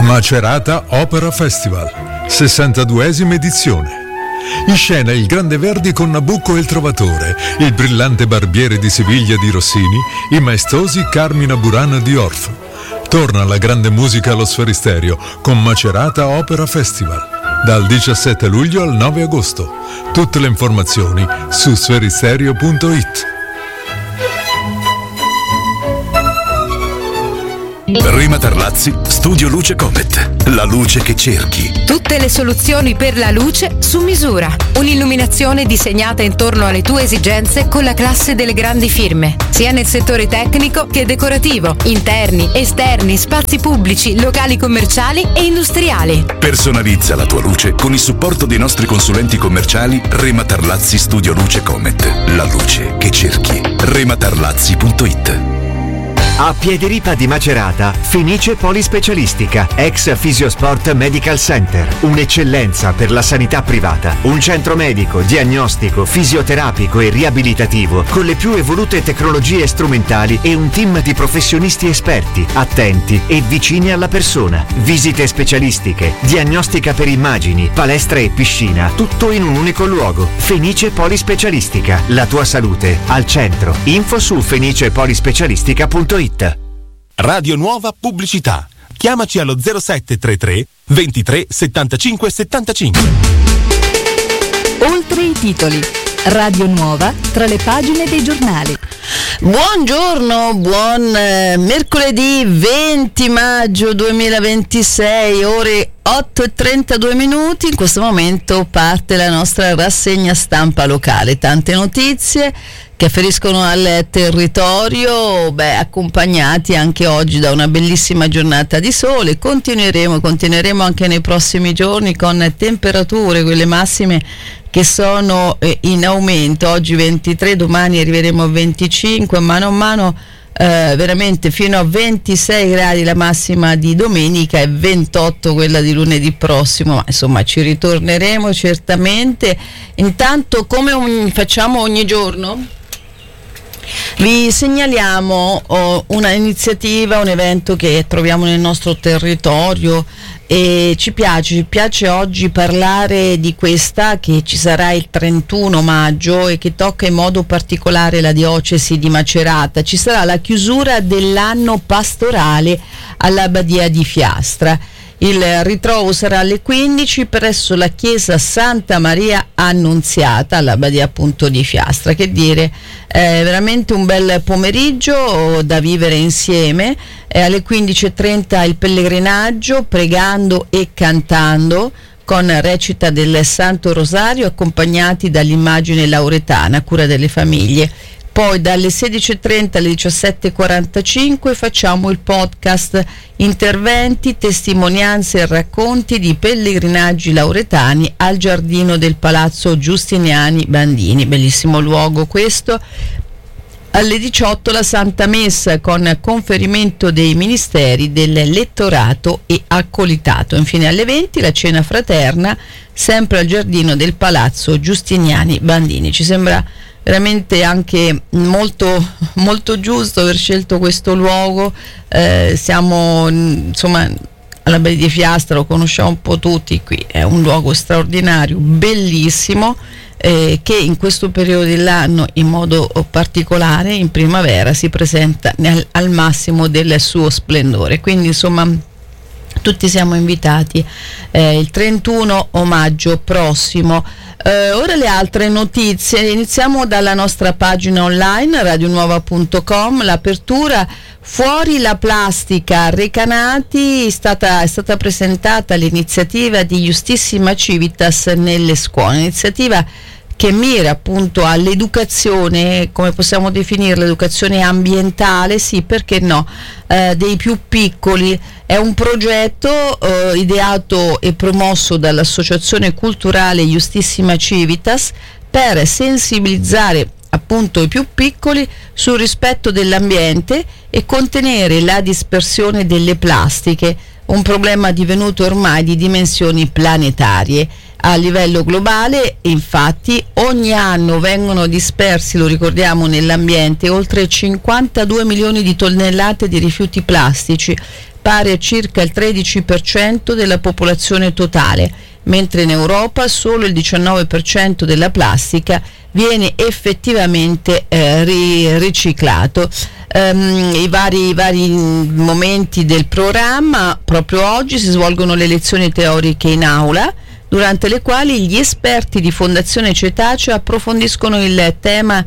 Macerata Opera Festival, 62esima edizione. In scena il Grande Verdi con Nabucco e il Trovatore, il brillante Barbiere di Siviglia di Rossini, i maestosi Carmina Burana di Orff. Torna la grande musica allo Sferisterio con Macerata Opera Festival, dal 17 luglio al 9 agosto. Tutte le informazioni su sferisterio.it. Rema Tarlazzi, Studio Luce Comet. La luce che cerchi. Tutte le soluzioni per la luce su misura. Un'illuminazione disegnata intorno alle tue esigenze con la classe delle grandi firme, sia nel settore tecnico che decorativo, interni, esterni, spazi pubblici, locali commerciali e industriali. Personalizza la tua luce con il supporto dei nostri consulenti commerciali Rema Tarlazzi Studio Luce Comet. La luce che cerchi. rematarlazzi.it. A Piediripa di Macerata, Fenice Polispecialistica, ex Fisiosport Medical Center. Un'eccellenza per la sanità privata. Un centro medico, diagnostico, fisioterapico e riabilitativo con le più evolute tecnologie strumentali e un team di professionisti esperti, attenti e vicini alla persona. Visite specialistiche, diagnostica per immagini, palestra e piscina, tutto in un unico luogo. Fenice Polispecialistica, la tua salute al centro. Info su fenicepolispecialistica.it. Radio Nuova Pubblicità. Chiamaci allo 0733 23 75 75. Oltre i titoli. Radio Nuova tra le pagine dei giornali. Buongiorno, buon mercoledì 20 maggio 2026, ore 8:32. In questo momento parte la nostra rassegna stampa locale. Tante notizie che afferiscono al territorio, accompagnati anche oggi da una bellissima giornata di sole. Continueremo anche nei prossimi giorni con temperature, quelle massime che sono in aumento. Oggi 23, domani arriveremo a 25, mano a mano veramente fino a 26 gradi la massima di domenica e 28 quella di lunedì prossimo, ma insomma ci ritorneremo certamente. Intanto, come facciamo ogni giorno, vi segnaliamo una iniziativa, un evento che troviamo nel nostro territorio e ci piace oggi parlare di questa, che ci sarà il 31 maggio e che tocca in modo particolare la diocesi di Macerata. Ci sarà la chiusura dell'anno pastorale all'Abbadia di Fiastra. Il ritrovo sarà alle 15 presso la chiesa Santa Maria Annunziata all'Abbadia appunto di Fiastra. Che dire, veramente un bel pomeriggio da vivere insieme. Alle 15:30 il pellegrinaggio, pregando e cantando con recita del Santo Rosario accompagnati dall'immagine lauretana a cura delle famiglie. Poi dalle 16:30 alle 17:45 facciamo il podcast interventi, testimonianze e racconti di pellegrinaggi lauretani al giardino del Palazzo Giustiniani Bandini. Bellissimo luogo questo. Alle 18 la Santa Messa con conferimento dei ministeri del lettorato e accolitato. Infine alle 20 la cena fraterna sempre al giardino del Palazzo Giustiniani Bandini. Ci sembra veramente anche molto, molto giusto aver scelto questo luogo. Siamo insomma all'Abbadia di Fiastra, lo conosciamo un po' tutti, qui è un luogo straordinario, bellissimo, che in questo periodo dell'anno in modo particolare in primavera si presenta al massimo del suo splendore. Quindi insomma tutti siamo invitati il 31 maggio prossimo. Ora le altre notizie, iniziamo dalla nostra pagina online radionuova.com. L'apertura Fuori la plastica, Recanati, è stata presentata l'iniziativa di Justissima Civitas nelle scuole, iniziativa che mira appunto all'educazione, come possiamo definirla, l'educazione ambientale, sì, perché no, dei più piccoli. È un progetto ideato e promosso dall'Associazione Culturale Justissima Civitas per sensibilizzare appunto i più piccoli sul rispetto dell'ambiente e contenere la dispersione delle plastiche, un problema divenuto ormai di dimensioni planetarie. A livello globale, infatti, ogni anno vengono dispersi, lo ricordiamo, nell'ambiente oltre 52 milioni di tonnellate di rifiuti plastici, pari a circa il 13% della popolazione totale, mentre in Europa solo il 19% della plastica viene effettivamente riciclato. I vari momenti del programma: proprio oggi si svolgono le lezioni teoriche in aula, durante le quali gli esperti di Fondazione Cetaceo approfondiscono il tema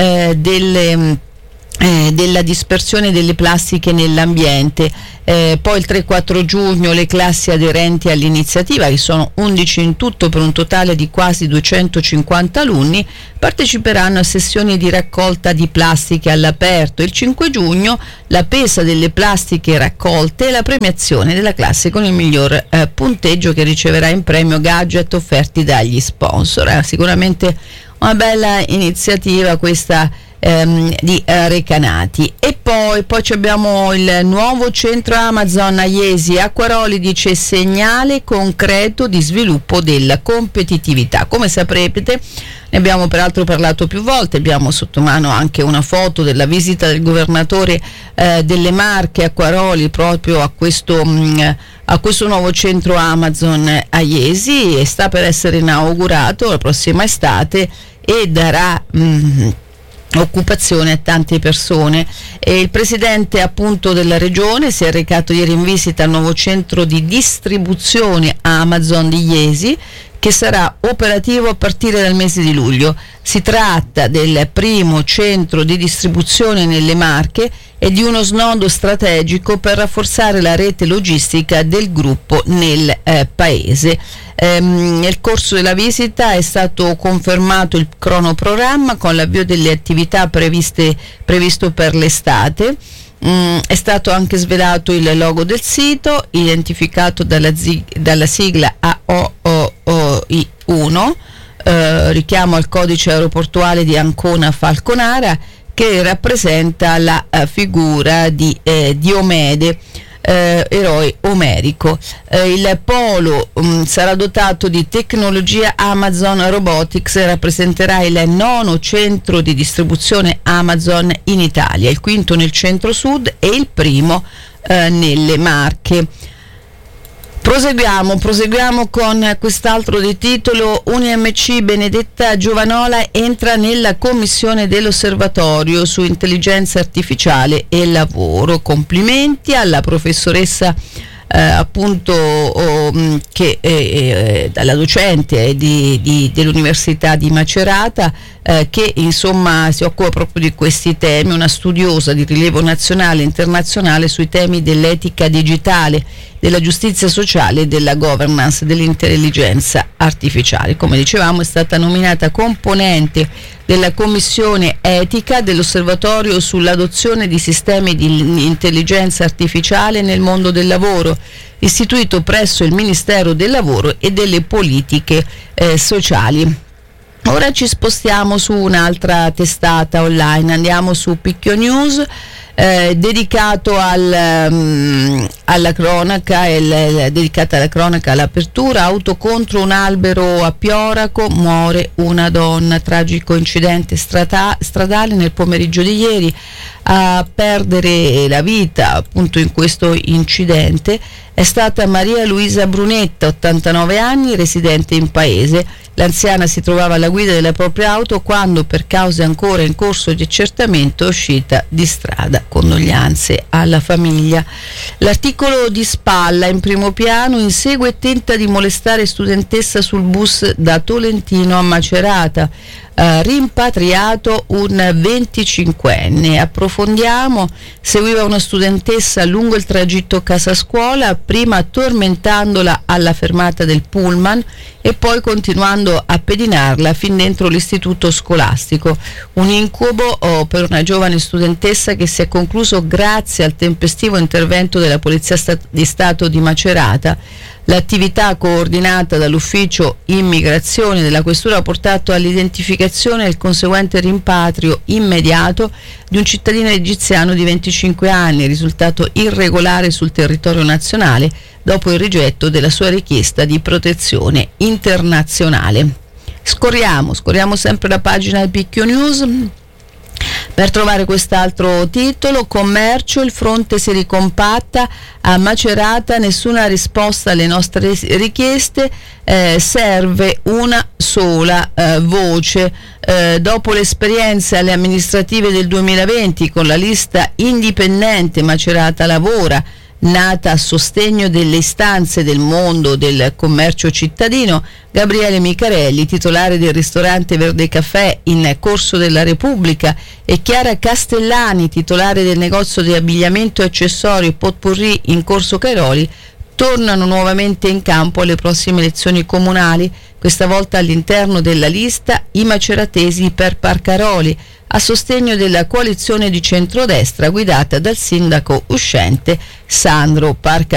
della dispersione delle plastiche nell'ambiente. Poi il 3-4 giugno le classi aderenti all'iniziativa, che sono 11 in tutto per un totale di quasi 250 alunni, parteciperanno a sessioni di raccolta di plastiche all'aperto. Il 5 giugno la pesa delle plastiche raccolte e la premiazione della classe con il miglior punteggio, che riceverà in premio gadget offerti dagli sponsor. Sicuramente una bella iniziativa questa di Recanati. E poi abbiamo il nuovo centro Amazon a Jesi. Acquaroli dice segnale concreto di sviluppo della competitività. Come saprete, ne abbiamo peraltro parlato più volte, abbiamo sotto mano anche una foto della visita del governatore delle Marche Acquaroli proprio a questo nuovo centro Amazon a Jesi, e sta per essere inaugurato la prossima estate e darà occupazione a tante persone. E il presidente appunto della regione si è recato ieri in visita al nuovo centro di distribuzione Amazon di Jesi, che sarà operativo a partire dal mese di luglio. Si tratta del primo centro di distribuzione nelle Marche e di uno snodo strategico per rafforzare la rete logistica del gruppo nel paese. Nel corso della visita è stato confermato il cronoprogramma con l'avvio delle attività previsto per l'estate. È stato anche svelato il logo del sito, identificato dalla sigla AOOI1, richiamo al codice aeroportuale di Ancona Falconara, che rappresenta la figura di Diomede, eroe omerico. Il polo sarà dotato di tecnologia Amazon Robotics e rappresenterà il 9° centro di distribuzione Amazon in Italia, il 5° nel centro-sud e il 1° nelle Marche. Proseguiamo con quest'altro di titolo. UniMC Benedetta Giovanola entra nella commissione dell'osservatorio su intelligenza artificiale e lavoro. Complimenti alla professoressa che dalla docente dell'Università di Macerata, che insomma si occupa proprio di questi temi, una studiosa di rilievo nazionale e internazionale sui temi dell'etica digitale, della giustizia sociale e della governance dell'intelligenza artificiale. Come dicevamo, è stata nominata componente della commissione etica dell'osservatorio sull'adozione di sistemi di intelligenza artificiale nel mondo del lavoro, istituito presso il Ministero del Lavoro e delle Politiche Sociali. Ora ci spostiamo su un'altra testata online, andiamo su Picchio News, dedicato alla cronaca, dedicata alla cronaca, all'apertura. Auto contro un albero a Pioraco, muore una donna, tragico incidente stradale nel pomeriggio di ieri. A perdere la vita appunto in questo incidente è stata Maria Luisa Brunetta, 89 anni, residente in paese. L'anziana si trovava alla guida della propria auto quando, per cause ancora in corso di accertamento, è uscita di strada. Condoglianze alla famiglia. L'articolo di Spalla in primo piano: insegue e tenta di molestare studentessa sul bus da Tolentino a Macerata. Rimpatriato un 25enne. Approfondiamo. Seguiva una studentessa lungo il tragitto casa scuola, prima tormentandola alla fermata del pullman e poi continuando a pedinarla fin dentro l'istituto scolastico. Un incubo per una giovane studentessa che si è concluso grazie al tempestivo intervento della Polizia di Stato di Macerata. L'attività coordinata dall'ufficio immigrazione della questura ha portato all'identificazione e il conseguente rimpatrio immediato di un cittadino egiziano di 25 anni, risultato irregolare sul territorio nazionale dopo il rigetto della sua richiesta di protezione internazionale. Scorriamo sempre la pagina del Picchio News. Per trovare quest'altro titolo, commercio, il fronte si ricompatta, a Macerata nessuna risposta alle nostre richieste, serve una sola voce. Dopo l'esperienza alle amministrative del 2020 con la lista indipendente Macerata Lavora, nata a sostegno delle istanze del mondo del commercio cittadino, Gabriele Micarelli, titolare del ristorante Verde Caffè in Corso della Repubblica, e Chiara Castellani, titolare del negozio di abbigliamento e accessori Potpourri in Corso Cairoli, tornano nuovamente in campo alle prossime elezioni comunali, questa volta all'interno della lista I Maceratesi per Parcaroli, a sostegno della coalizione di centrodestra guidata dal sindaco uscente Sandro Parcaroli.